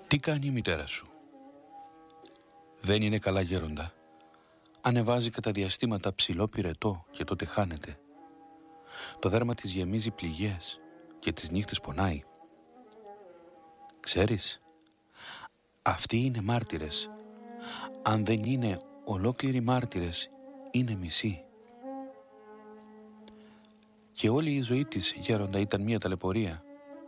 Τι κάνει η μητέρα σου? Δεν είναι καλά, γέροντα. Ανεβάζει κατά διαστήματα ψηλό πυρετό και τότε χάνεται. Το δέρμα της γεμίζει πληγές και τις νύχτες πονάει. Ξέρεις, αυτοί είναι μάρτυρες. Αν δεν είναι ολόκληροι μάρτυρες, είναι μισοί. Και όλη η ζωή της, γέροντα, ήταν μια ταλαιπωρία.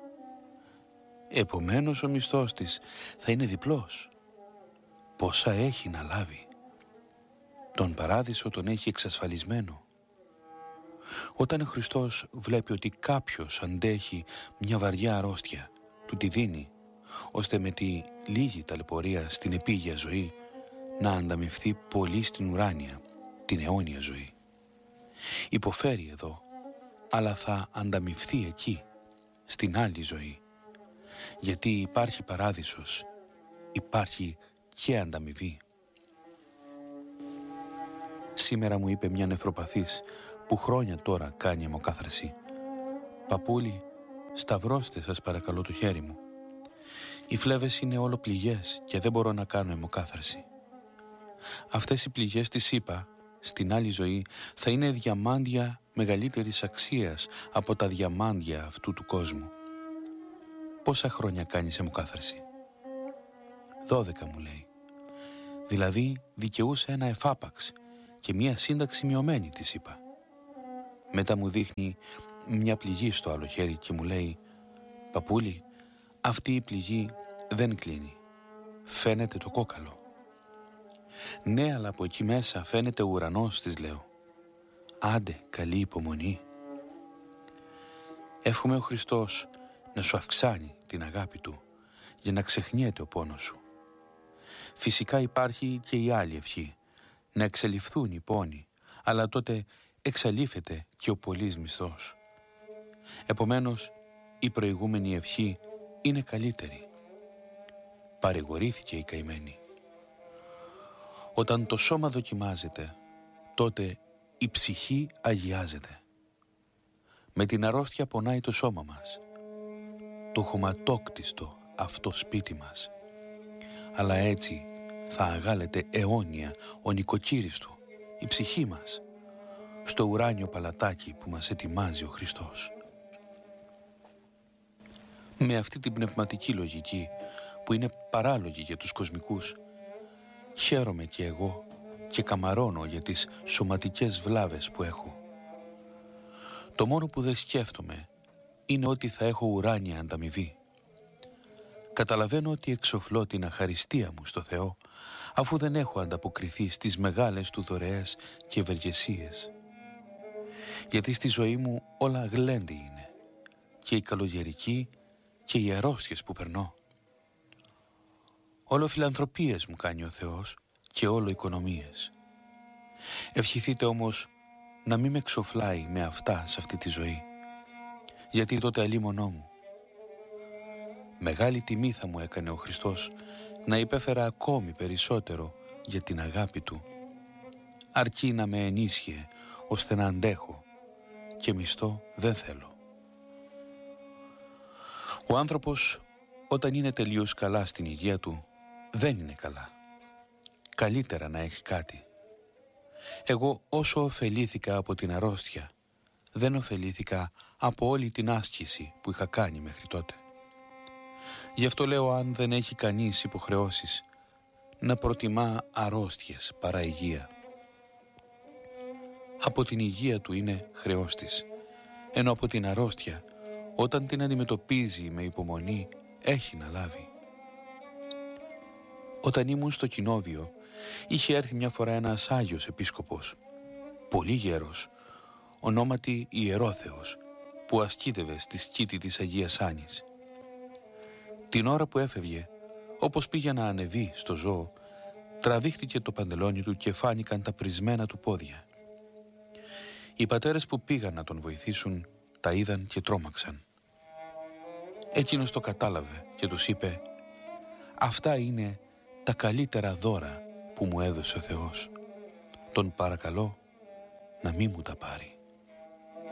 Επομένως ο μισθός της θα είναι διπλός. Πόσα έχει να λάβει. Τον παράδεισο τον έχει εξασφαλισμένο. Όταν ο Χριστός βλέπει ότι κάποιος αντέχει μια βαριά αρρώστια, του τη δίνει, ώστε με τη λίγη ταλαιπωρία στην επίγεια ζωή να ανταμευθεί πολύ στην ουράνια, την αιώνια ζωή. Υποφέρει εδώ, αλλά θα ανταμυφθεί εκεί, στην άλλη ζωή. Γιατί υπάρχει παράδεισος, υπάρχει και ανταμοιβή. Σήμερα μου είπε μια νεφροπαθής που χρόνια τώρα κάνει αιμοκάθαρση: «Παππούλη, σταυρώστε σας παρακαλώ το χέρι μου. Οι φλέβες είναι όλο πληγές και δεν μπορώ να κάνω αιμοκάθαρση». Αυτές οι πληγές, της είπα, στην άλλη ζωή θα είναι διαμάντια μεγαλύτερης αξίας από τα διαμάντια αυτού του κόσμου. «Πόσα χρόνια κάνεις αιμοκάθαρση?» 12, μου λέει. Δηλαδή δικαιούσε ένα εφάπαξ και μια σύνταξη μειωμένη, της είπα. Μετά μου δείχνει μια πληγή στο άλλο χέρι και μου λέει: «Παππούλη, αυτή η πληγή δεν κλείνει. Φαίνεται το κόκαλο». «Ναι, αλλά από εκεί μέσα φαίνεται ο ουρανός», της λέω. «Άντε, καλή υπομονή». Εύχομαι ο Χριστός να σου αυξάνει την αγάπη Του για να ξεχνιέται ο πόνος σου. Φυσικά υπάρχει και η άλλη ευχή, να εξαλειφθούν οι πόνοι, αλλά τότε εξαλείφεται και ο πολύς μισθός. Επομένως, η προηγούμενη ευχή είναι καλύτερη. Παρηγορήθηκε η καημένη. Όταν το σώμα δοκιμάζεται, τότε η ψυχή αγιάζεται. Με την αρρώστια πονάει το σώμα μας, το χωματόκτιστο αυτό σπίτι μας. Αλλά έτσι θα αγάλεται αιώνια ο νοικοκύρης του, η ψυχή μας, στο ουράνιο παλατάκι που μας ετοιμάζει ο Χριστός. Με αυτή την πνευματική λογική που είναι παράλογη για τους κοσμικούς, χαίρομαι και εγώ και καμαρώνω για τις σωματικές βλάβες που έχω. Το μόνο που δεν σκέφτομαι είναι ότι θα έχω ουράνια ανταμοιβή. Καταλαβαίνω ότι εξοφλώ την αχαριστία μου στο Θεό, αφού δεν έχω ανταποκριθεί στις μεγάλες Του δωρεές και ευεργεσίες. Γιατί στη ζωή μου όλα γλέντι είναι, και η καλογερική και οι αρρώστιες που περνώ. Όλο φιλανθρωπίες μου κάνει ο Θεός και όλο οικονομίες. Ευχηθείτε όμως να μην με εξοφλάει με αυτά σε αυτή τη ζωή, γιατί τότε αλίμονό μου. Μεγάλη τιμή θα μου έκανε ο Χριστός να υπέφερα ακόμη περισσότερο για την αγάπη Του, αρκεί να με ενίσχυε ώστε να αντέχω, και μισθό δεν θέλω. Ο άνθρωπος όταν είναι τελείως καλά στην υγεία του δεν είναι καλά. Καλύτερα να έχει κάτι. Εγώ όσο ωφελήθηκα από την αρρώστια, δεν ωφελήθηκα από όλη την άσκηση που είχα κάνει μέχρι τότε. Γι' αυτό λέω, αν δεν έχει κανείς υποχρεώσεις, να προτιμά αρρώστιες παρά υγεία. Από την υγεία του είναι χρεός της, ενώ από την αρρώστια, όταν την αντιμετωπίζει με υπομονή, έχει να λάβει. Όταν ήμουν στο κοινόβιο, είχε έρθει μια φορά ένας Άγιος Επίσκοπος, πολύ γέρος, ονόματι Ιερόθεος, που ασκήτευε στη σκήτη της Αγίας Άνης. Την ώρα που έφευγε, όπως πήγε να ανεβεί στο ζώο, τραβήχτηκε το παντελόνι του και φάνηκαν τα πρισμένα του πόδια. Οι πατέρες που πήγαν να τον βοηθήσουν τα είδαν και τρόμαξαν. Εκείνος το κατάλαβε και τους είπε: «Αυτά είναι τα καλύτερα δώρα που μου έδωσε ο Θεός. Τον παρακαλώ να μη μου τα πάρει».